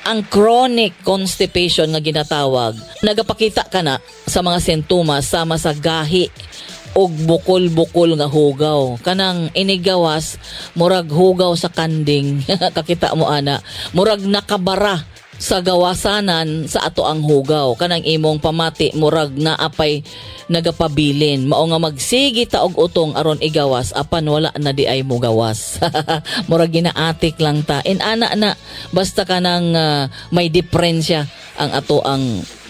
Ang chronic constipation nga ginatawag, nagapakita ka na sa mga sintomas sama sa gahi og bukol-bukol nga hugaw. Kanang inigawas, murag hugaw sa kanding. Kakita mo ana, murag nakabara sa gawasanan sa ato ang hugaw. Kanang imong pamati, murag naapay nagapabilin. Mao nga magsigi ta og utong aron igawas, apan wala na di ay mo gawas. Murag ginaatik lang ta. Ana na, basta kanang may diferensya ang ato ang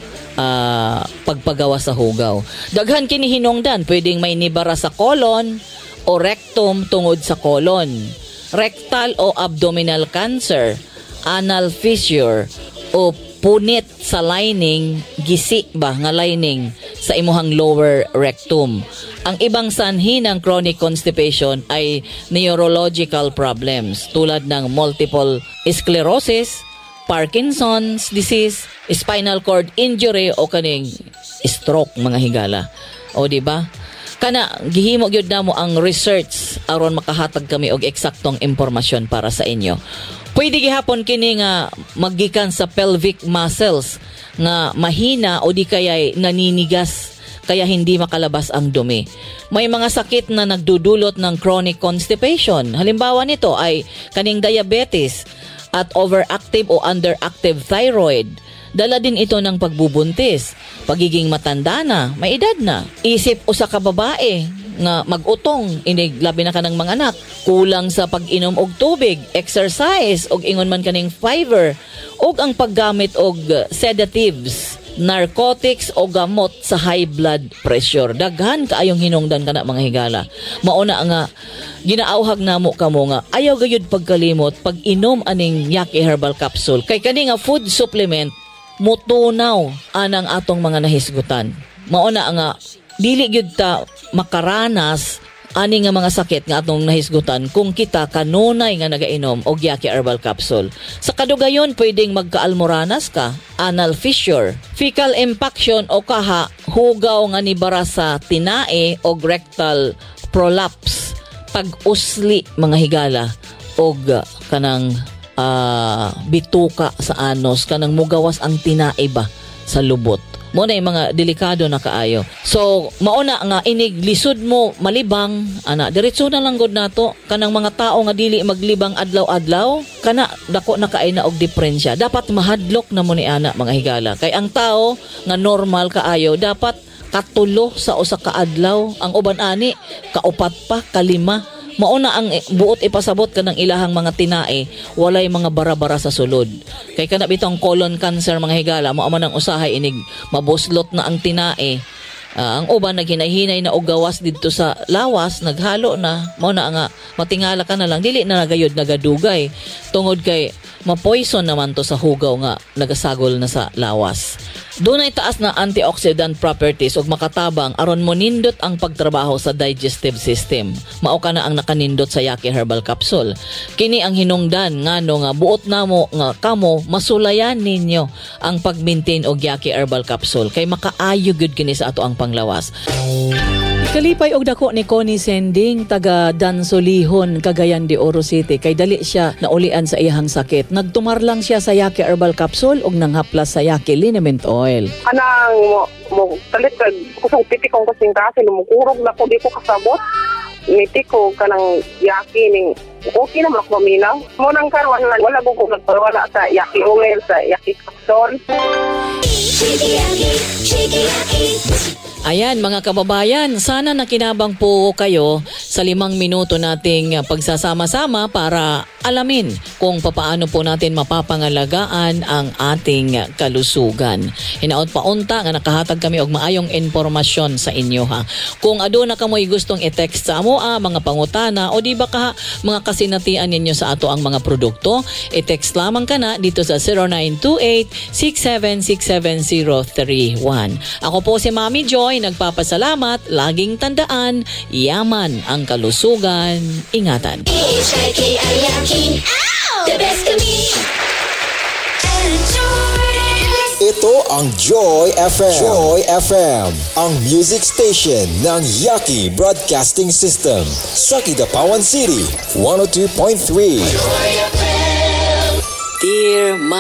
pagpagawa sa hugaw. Daghan kini hinungdan, pwedeng may nibara sa colon o rectum tungod sa colon, rectal o abdominal cancer, anal fissure o punit sa lining, gisi ba nga lining sa imuhang lower rectum. Ang ibang sanhi ng chronic constipation ay neurological problems tulad ng multiple sclerosis, Parkinson's disease, spinal cord injury o kaning stroke mga higala. O di ba? Kana gihimo gyud namo ang research aron makahatag kami og eksaktong impormasyon para sa inyo. Pwede gihapon kini nga maggikan sa pelvic muscles nga mahina o di kaya'y naninigas kaya hindi makalabas ang dumi. May mga sakit na nagdudulot ng chronic constipation. Halimbawa nito ay kaning diabetes at overactive o underactive thyroid. Dala din ito ng pagbubuntis, pagiging matanda na, may edad na. Isip usa ka babae nga mag-utong, inig labi na ka ng mga anak, kulang sa pag-inom og tubig, exercise, og ingon man kaning fiber, og ang paggamit og sedatives, narcotics o gamot sa high blood pressure. Daghan kaayong hinungdan kana mga higala. Mauna nga ginaauhag namo kamo nga ayaw gayud pagkalimot pag inom aning Yaki Herbal Capsule kay kani nga food supplement mutunaw anang atong mga nahisgutan. Mauna nga dili gyud ta makaranas ani nga mga sakit nga atong nahisgutan kung kita kanunay nga nagainom og Yaki Herbal Capsule. Sa kadugayon pwedeng magkaalmoranas ka, anal fissure, fecal impaction o kaha hugaw nga nibara sa tinae o rectal prolapse, pag-usli mga higala og kanang bituka sa anus, kanang mugawas ang tinae ba sa lubot. Mo na yung mga delikado na kaayo. So, mauna nga, inig lisod mo malibang, ana, diretso na lang god nato, kanang mga tao nga dili maglibang adlaw-adlaw, kana, dako na kaay na og diferensya. Dapat mahadlok na mo ni ana, mga higala. Kay ang tao nga normal kaayo, dapat katulo sa usa ka adlaw. Ang uban ani, kaupat pa, kalima. Mauna ang buot ipasabot ka ng ilahang mga tinae, walay mga bara-bara sa sulod. Kay kana bitong colon cancer mga higala, mao man ang usahay inig mabuslot na ang tinae. Ang uban naghinay-hinay na og gawas didto sa lawas, naghalo na, mao na nga matingala ka na lang, dili na nagayod nagadugay tungod kay mapoison naman to sa hugaw nga nagasagol na sa lawas. Dunay taas na antioxidant properties ug makatabang aron monindot ang pagtrabaho sa digestive system. Mao ka na ang nakanindot sa Yaki Herbal Capsule. Kini ang hinungdan ngano nga buot namo nga kamo masulayan ninyo ang pag-maintain og Yaki Herbal Capsule kay makaayo gyud kini sa ato ang panglawas. Kalipay og dako ni Connie Sending taga Dansolihon, Cagayan de Oro City kay dali siya naulian sa iyang sakit. Nagtumar lang siya sa Yaki Herbal Capsule ug nanghaplas sa Yaki Liniment Oil. Anang mo talit kag kusang piti kong kasing kasi lumukurog na ko di ko kasabot. Ngiti ko kanang Yaki ning okay naman ako maminaw. Mo nang karon wala ko nagpawala sa Yaki oil, sa Yaki Capsule. Ayan mga kababayan, sana nakinabang po kayo sa 5 minuto nating pagsasama-sama para alamin kung papaano po natin mapapangalagaan ang ating kalusugan. Hinaot paunta nga nakahatag kami og maayong impormasyon sa inyo ha. Kung aduna kamoy gustong i-text sa amo mga pangutana o di ba ka mga kasinatian ninyo sa ato ang mga produkto, i-text lamang kana dito sa 0928-6767-031. Ako po si Mami Joy, nagpapasalamat, laging tandaan, yaman ang kalusugan, ingatan. Ito ang Joy FM. Joy FM, ang music station ng Yaki Broadcasting System sa Kidapawan City, 102.3. Dear